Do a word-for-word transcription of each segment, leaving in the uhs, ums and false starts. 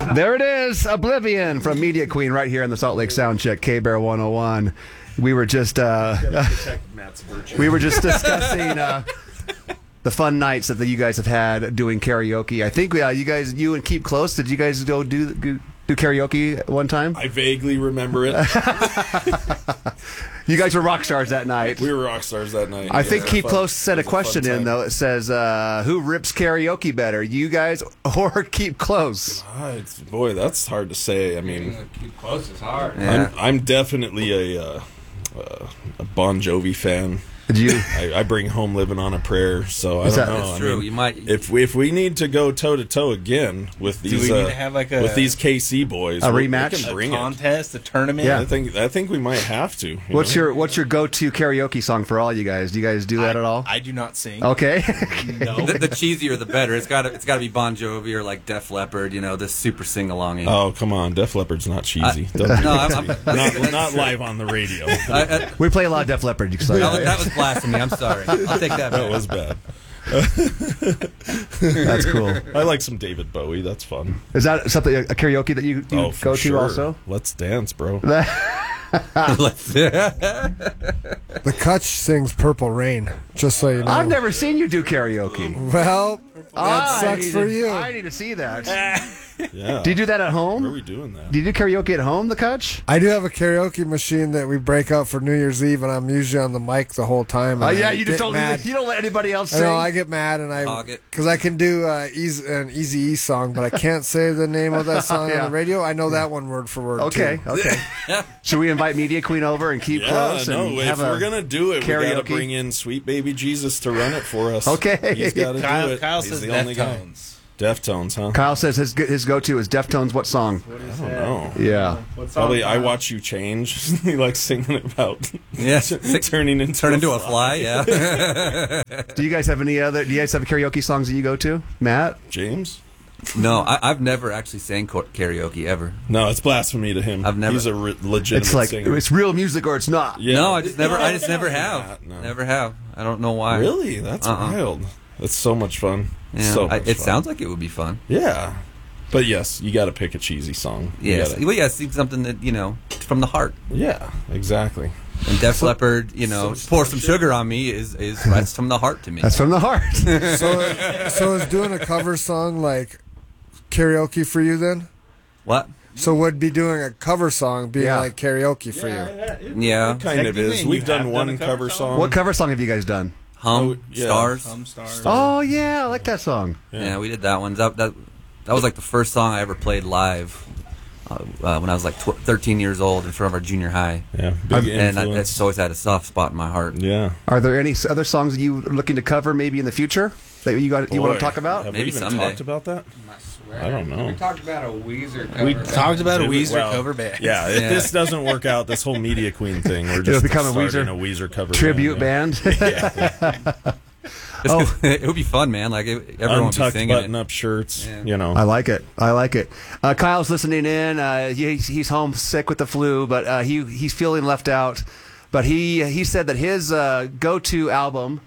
There it is, Oblivion from Media Queen right here in the Salt Lake Soundcheck, K-Bear one oh one. We were just uh, we were just discussing uh, the fun nights that you guys have had doing karaoke. I think uh, you guys, you and Keep Close, did you guys go do do karaoke at one time? I vaguely remember it. You guys were rock stars that night. We were rock stars that night. I yeah, think Keep fun. Close sent a a question in, though. It says, uh, who rips karaoke better, you guys or Keep Close? Ah, it's, boy, that's hard to say. I mean, Keep Close is hard. Yeah. I'm, I'm definitely a, uh, uh, a Bon Jovi fan. Did you? I, I bring Home Living on a Prayer, so I Is don't that- know. That's I true. mean, You might. if we, if we need to go toe to toe again with Do these we need uh, to have like a with these K C boys, A we- we rematch? can a bring it. contest, a tournament? Yeah. I think I think we might have to. you What's know? your What's your go-to karaoke song for all you guys? Do you guys do that I, at all? I do not sing. Okay. No. the, the cheesier the better. It's got to it's got to be Bon Jovi or like Def Leppard. You know, this super sing along. Oh, come on, Def Leppard's not cheesy. I- Don't- no, I'm, I'm, not that's not true. live on the radio. I, I, We play a lot of Def Leppard. You can say that, was, that. that was blasphemy. I'm sorry. I'll take that back. That was bad. That's cool. I like some David Bowie. That's fun. Is that something a karaoke that you, you oh, for go sure. to also? Let's dance, bro. Let's- The Kutch sings Purple Rain, just so you know. I've never seen you do karaoke. Well, that I sucks need for to- you. I need to see that. Yeah. Do you do that at Where are home? we doing that? Do you do karaoke at home, the Kutch? I do have a karaoke machine that we break out for New Year's Eve, and I'm usually on the mic the whole time. Oh and yeah, I you just get don't mad. you don't let anybody else I sing. know, I get mad, and I Hog it. because I can do uh, easy, an Easy E song, but I can't say the name of that song Yeah. on the radio. I know that one word for word. Okay, too. okay. Should we invite Media Queen over and keep Yeah, close no. and If have we're a gonna do it, we karaoke? gotta bring in Sweet Baby Jesus to run it for us. Okay. He's gotta Kyle, do it. Kyle He's says the only guy. Deftones. Deftones, huh? Kyle says his his go-to is Deftones. What song? I don't know. Yeah. Probably I Watch You Change. He likes singing about Yeah. turning into Turn a into a fly. fly. Yeah. Do you guys have any other? Do you guys have karaoke songs that you go to, Matt? James? No, I, I've never actually sang ko- karaoke ever. No, it's blasphemy to him. I've never- He's a re- legitimate It's like singer. it's real music or it's not. Yeah. No, I just never. I just never have. No. Never have. I don't know why. Really? That's Uh-uh. wild. That's so much fun. Yeah, so I, much it fun. sounds like it would be fun. Yeah. But yes, you got to pick a cheesy song. You Yes. gotta- Well, yeah, sing something that you know from the heart. Yeah, exactly. And Def Leppard, you know, pour some sugar on me is is that's from the heart to me. That's from the heart. So, so is doing a cover song like karaoke for you then? What? So would be doing a cover song be Yeah. like karaoke for you? Yeah. Kind of is. you We've have done done one a cover cover song? song. What cover song have you guys done? Hum Oh, yeah. stars. Some stars. Oh yeah, I like that song. Yeah. we did that one. That that that was like the first song I ever played live. Uh, uh, when I was like tw- thirteen years old in front of our junior high, Yeah, big and I, influence. it's always had a soft spot in my heart. Yeah. Are there any s- other songs that you are looking to cover maybe in the future that you got you want Boy, to talk about? Have Maybe we even someday. talked about that? I swear. I don't know. We talked about a Weezer cover. We band. talked about a Did we? Weezer Well, cover band. Yeah, if Yeah. this doesn't work out, this whole Media Queen thing, we're It'll just become a starting Weezer a Weezer cover Tribute band. band. Yeah. Just 'cause it would be fun, man. Like it, everyone would be Untucked singing it. button-up shirts, Yeah. you know. I like it. I like it. Uh, Kyle's listening in. Uh, he's, he's home sick with the flu, but uh, he he's feeling left out. But he he said that his uh, go-to album,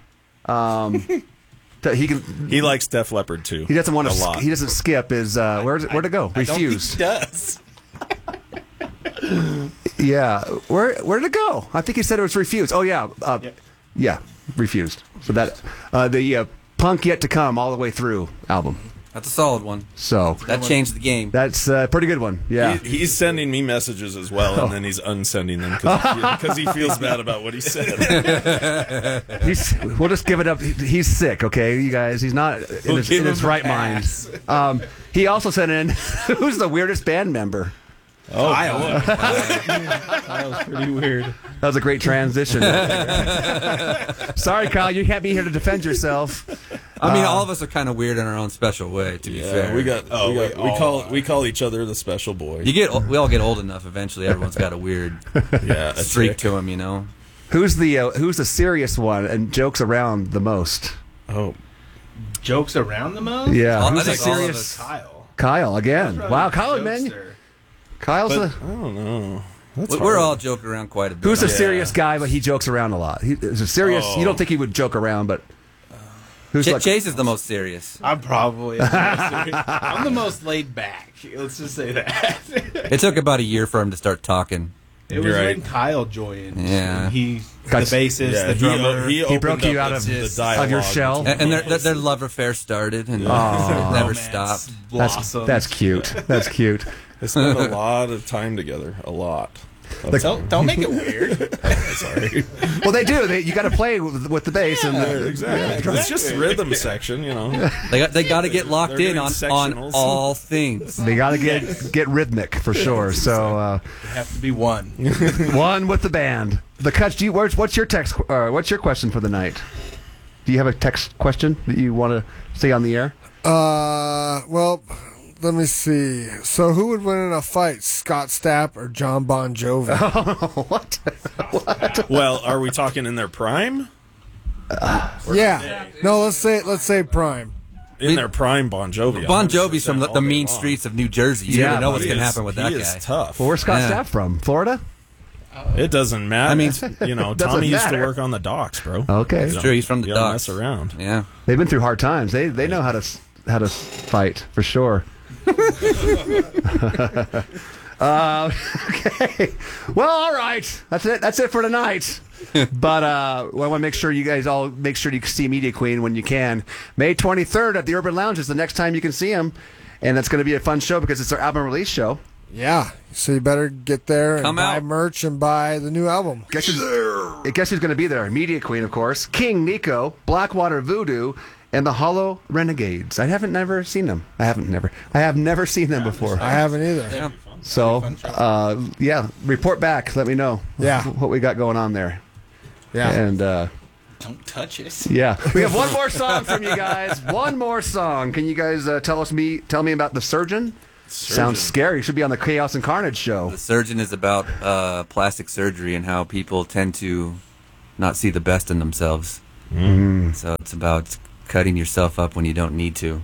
um, that he can He likes Def Leppard too. he doesn't want a to lot. he doesn't skip is uh, where where to go? I don't think Refused. he does. Yeah, where where did it go? I think he said it was refused. Oh yeah, uh, yeah, refused. So that uh, the uh, Punk Yet to Come all the way through album. That's a solid one. So That changed the game. that's a pretty good one. Yeah. He, he's sending me messages as well, and then he's unsending them because he, feels bad about what he said. He's, we'll just give it up. He- He's sick, okay, you guys. He's not in We'll his, give in his him a right mind. Um, he also sent in, who's the weirdest band member? Oh, Iowa. Kyle's pretty weird. That was a great transition. Sorry, Kyle, you can't be here to defend yourself. I mean, all of us are kind of weird in our own special way. To be Yeah, fair, we got. Oh, we, got we we all call are. we call each other the special boy. You get we all get old enough. Eventually, everyone's got a weird yeah, a streak tick. to them. You know. Who's the uh, who's the serious one and jokes around the most? Oh, Jokes around the most? Yeah, All- I who's the think all of serious? us- Kyle. Kyle again. Wow, Kyle, man. Jokester. Kyle's but the I don't know. That's We- We're hard. all joking around quite a bit. who's a Yeah. serious guy, but he jokes around a lot. He is a serious. Oh. You don't think he would joke around, but Who's Ch- like, Chase is the most serious. I'm probably the most serious. I'm the most laid back. Let's just say that. It took about a year for him to start talking. It was You're right. when Kyle joined. Yeah. And he, the Got- bassist, Yeah, the he, drummer. he, He opened broke you up out the, of- the of your dialogue shell? between And, and their, their, us. their love affair started and Aw. never Romance stopped. that's, blossomed. that's cute. That's cute. They spent a lot of time together. A lot. Don't, don't make it weird. Sorry. Well, they do. They, you got to play with, with the bass. and the, Exactly. It's just rhythm section, you know. They got they got to get locked They're in on, doing on sectionals. all things. They got to get get rhythmic for sure. So uh, You have to be one. one with the band. The cuts. Do you, where's, what's your text? Uh, what's your question for the night? Do you have a text question that you want to say on the air? Uh, well, let me see. So, who would win in a fight, Scott Stapp or John Bon Jovi? what? What? Well, are we talking in their prime? Yeah. No, let's say let's say prime. In their prime, Bon Jovi. Bon Jovi's from the, all the day mean long. streets of New Jersey. You Yeah, never know but what's He going to is- happen with he that is guy. tough. Well, where's Scott Yeah. Stapp from? Florida? It doesn't matter. I mean, you know, doesn't Tommy used to matter. work on the docks, bro. Okay. You It's true. He's from the you don't docks. mess around. Yeah. They've been through hard times. They they know how to s- how to fight for sure. uh, okay. Well, all right. That's it. That's it for tonight. But uh, well, I want to make sure you guys all make sure you see Media Queen when you can. May twenty-third at the Urban Lounge is the next time you can see them, and that's going to be a fun show because it's their album release show. Yeah. So you better get there and Come buy out. merch and buy the new album. Guess who's, I guess who's going to be there? Media Queen, of course. King Nico, Blackwater Voodoo, and the Hollow Renegades. I haven't never seen them. I haven't never. I have never seen them before. I haven't either. Yeah. So, uh, yeah, report back. Let me know. Yeah. what we got going on there. Yeah. And uh, Don't touch it. yeah, we have one more song from you guys. One more song. Can you guys uh, tell us me tell me about the Surgeon? Sounds scary. You should be on the Chaos and Carnage show. The Surgeon is about uh, plastic surgery and how people tend to not see the best in themselves. Mm. So it's about cutting yourself up when you don't need to.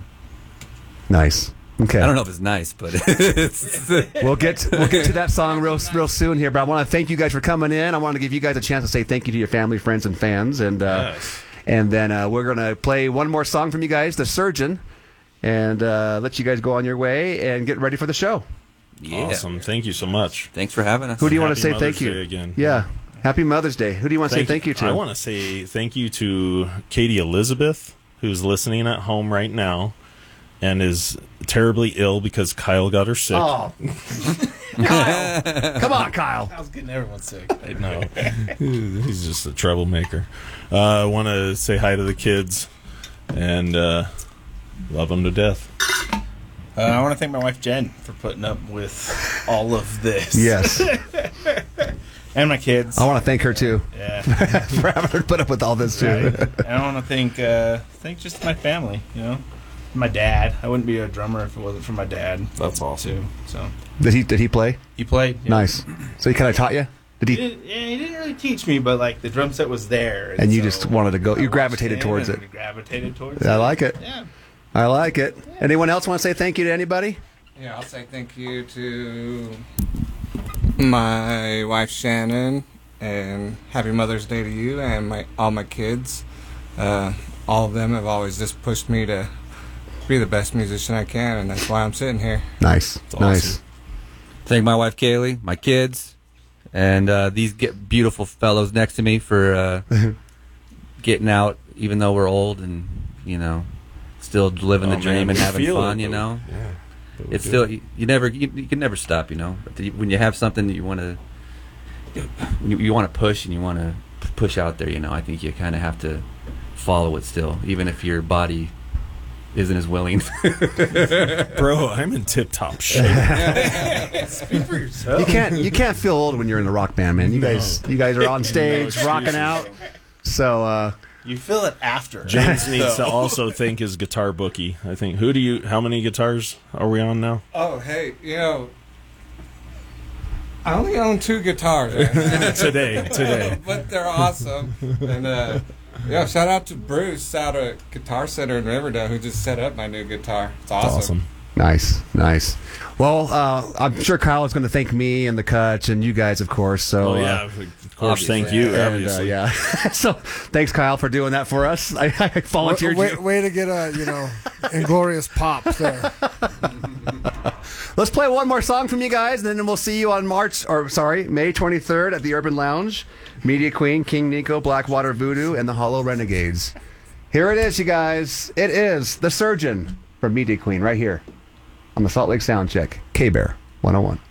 Nice. Okay. I don't know if it's nice, but it's We'll get we'll get to that song real real soon here. But I want to thank you guys for coming in. I want to give you guys a chance to say thank you to your family, friends, and fans. And uh, Yes. and then uh, we're gonna play one more song from you guys, The Surgeon, and uh, let you guys go on your way and get ready for the show. yeah. Awesome. Thank you so much. Thanks for having us. Who do you want to Happy say Mother's thank you? Day again. Yeah. Happy Mother's Day. Who do you want to say thank you to? I want to say thank you to Katie Elizabeth, who's listening at home right now and is terribly ill because Kyle got her sick. Oh, Kyle! Come on, Kyle. I was getting everyone sick. I know. He's just a troublemaker. Uh, I want to say hi to the kids and uh, love them to death. Uh, I want to thank my wife Jen for putting up with all of this. Yes, And my kids. I want to thank her too Yeah. for having her put up with all this too. Right. And I want to thank uh, thank just my family. You know, my dad. I wouldn't be a drummer if it wasn't for my dad. That's awesome. Too. So Did he did he play? he played. yeah. Nice. So he kind of taught you. Did He he? didn't, yeah, he didn't really teach me, but like the drum set was there, And you so just wanted to go. I You watched gravitated him towards and it. Gravitated towards I it. like it. Yeah. I like it. Anyone else want to say thank you to anybody? Yeah, I'll say thank you to my wife Shannon, and happy Mother's Day to you and my all my kids. Uh, all of them have always just pushed me to be the best musician I can, and that's why I'm sitting here. Nice. awesome. Nice. Thank my wife Kaylee, my kids, and uh, these get beautiful fellows next to me for uh, getting out, even though we're old and you know, still living Oh, the dream man, and we having feel fun. it, You though. know, Yeah. it's still you, you never you, you can never stop. You know, but the, when you have something that you want to you, you want to push and you want to push out there. You know, I think you kind of have to follow it still, even if your body isn't as willing. Bro, I'm in tip-top shape. Speak for yourself. You can't you can't feel old when you're in a rock band, man. You guys you guys are on stage No rocking excuses. out. So uh, You feel it after. James needs So- to also thank his guitar bookie. I think. Who do you? How many guitars are we on now? Oh, hey, you know, I only own two guitars, right? today, today. but they're awesome. And uh, yeah, shout out to Bruce out at Guitar Center in Riverdale who just set up my new guitar. It's That's awesome. awesome. Nice, nice. Well, uh, I'm sure Kyle is going to thank me and the Kutch and you guys, of course. So, Oh yeah, uh, of course. Thank you. and, uh, Obviously, yeah. So, thanks, Kyle, for doing that for us. I, I volunteered way, you. way to get a you know inglorious pop there. Let's play one more song from you guys, and then we'll see you on March, or sorry, May twenty-third at the Urban Lounge. Media Queen, King Nico, Blackwater Voodoo, and the Hollow Renegades. Here it is, you guys. It is The Surgeon from Media Queen right here on the Salt Lake Soundcheck. K-Bear one oh one.